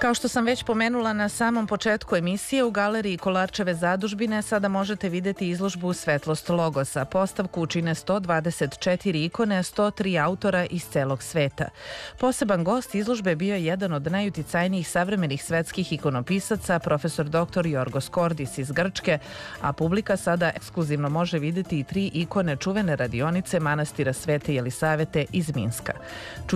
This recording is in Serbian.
Kao što sam već pomenula na samom početku emisije, u galeriji Kolarčeve zadužbine sada možete videti izložbu Svetlost logosa. Postavku čine 124 ikone, 103 autora iz celog sveta. Poseban gost izložbe bio je jedan od najuticajnijih savremenih svetskih ikonopisaca, profesor dr. Jorgos Kordis iz Grčke, a publika sada ekskluzivno može videti i 3 ikone čuvene radionice manastira Svete Jelisavete iz Minska.